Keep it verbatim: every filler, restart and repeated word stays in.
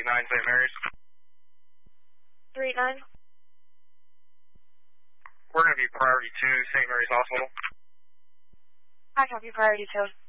nine Saint Mary's. three eight nine. We're going to be priority two, Saint Mary's Hospital. I copy priority two.